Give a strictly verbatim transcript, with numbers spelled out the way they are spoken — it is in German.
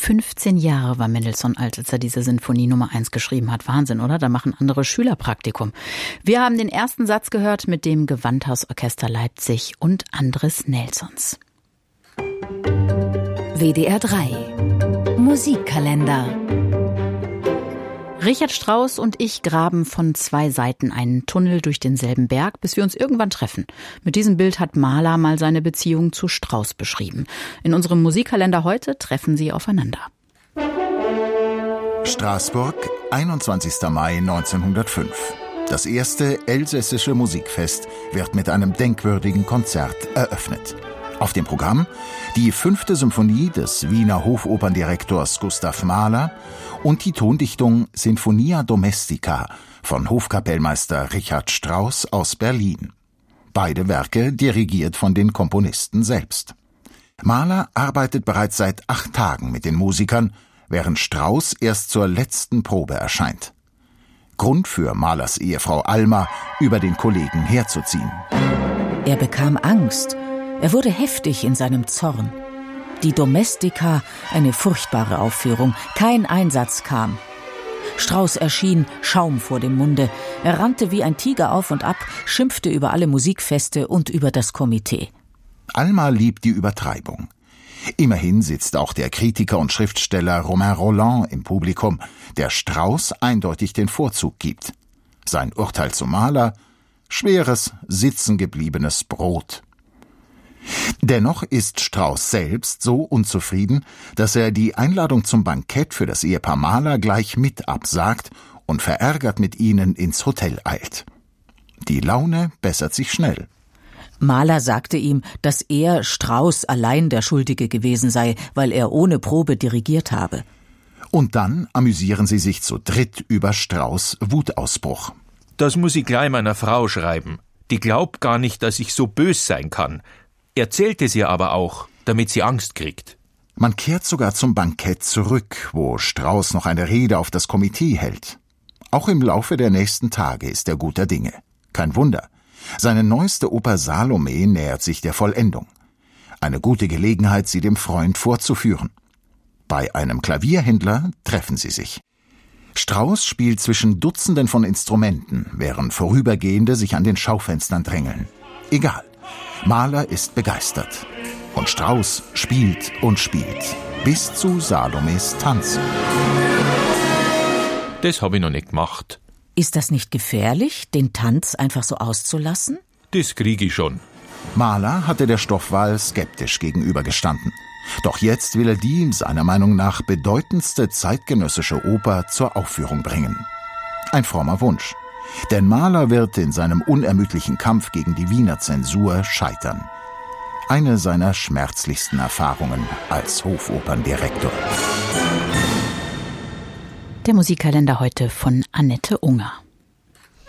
fünfzehn Jahre war Mendelssohn alt, als er diese Sinfonie Nummer eins geschrieben hat. Wahnsinn, oder? Da machen andere Schüler Praktikum. Wir haben den ersten Satz gehört mit dem Gewandhausorchester Leipzig und Andres Nelsons. W D R drei Musikkalender. Richard Strauss und ich graben von zwei Seiten einen Tunnel durch denselben Berg, bis wir uns irgendwann treffen. Mit diesem Bild hat Mahler mal seine Beziehung zu Strauss beschrieben. In unserem Musikkalender heute treffen sie aufeinander. Straßburg, einundzwanzigster Mai neunzehnhundertfünf. Das erste elsässische Musikfest wird mit einem denkwürdigen Konzert eröffnet. Auf dem Programm die fünfte Symphonie des Wiener Hofoperndirektors Gustav Mahler und die Tondichtung Sinfonia Domestica von Hofkapellmeister Richard Strauss aus Berlin. Beide Werke dirigiert von den Komponisten selbst. Mahler arbeitet bereits seit acht Tagen mit den Musikern, während Strauss erst zur letzten Probe erscheint. Grund für Mahlers Ehefrau Alma, über den Kollegen herzuziehen. Er bekam Angst. Er wurde heftig in seinem Zorn. Die Domestica, eine furchtbare Aufführung, kein Einsatz kam. Strauss erschien, Schaum vor dem Munde. Er rannte wie ein Tiger auf und ab, schimpfte über alle Musikfeste und über das Komitee. Alma liebt die Übertreibung. Immerhin sitzt auch der Kritiker und Schriftsteller Romain Rolland im Publikum, der Strauss eindeutig den Vorzug gibt. Sein Urteil zu Mahler: schweres, sitzengebliebenes Brot. Dennoch ist Strauss selbst so unzufrieden, dass er die Einladung zum Bankett für das Ehepaar Mahler gleich mit absagt und verärgert mit ihnen ins Hotel eilt. Die Laune bessert sich schnell. Mahler sagte ihm, dass er, Strauss, allein der Schuldige gewesen sei, weil er ohne Probe dirigiert habe. Und dann amüsieren sie sich zu dritt über Strauss' Wutausbruch. Das muss ich gleich meiner Frau schreiben. Die glaubt gar nicht, dass ich so bös sein kann. Erzählt es ihr aber auch, damit sie Angst kriegt. Man kehrt sogar zum Bankett zurück, wo Strauss noch eine Rede auf das Komitee hält. Auch im Laufe der nächsten Tage ist er guter Dinge. Kein Wunder. Seine neueste Oper Salome nähert sich der Vollendung. Eine gute Gelegenheit, sie dem Freund vorzuführen. Bei einem Klavierhändler treffen sie sich. Strauss spielt zwischen Dutzenden von Instrumenten, während Vorübergehende sich an den Schaufenstern drängeln. Egal. Mahler ist begeistert. Und Strauss spielt und spielt. Bis zu Salomes Tanz. Das habe ich noch nicht gemacht. Ist das nicht gefährlich, den Tanz einfach so auszulassen? Das kriege ich schon. Mahler hatte der Stoffwahl skeptisch gegenübergestanden. Doch jetzt will er die, seiner Meinung nach, bedeutendste zeitgenössische Oper zur Aufführung bringen. Ein frommer Wunsch. Denn Mahler wird in seinem unermüdlichen Kampf gegen die Wiener Zensur scheitern. Eine seiner schmerzlichsten Erfahrungen als Hofoperndirektor. Der Musikkalender heute von Annette Unger.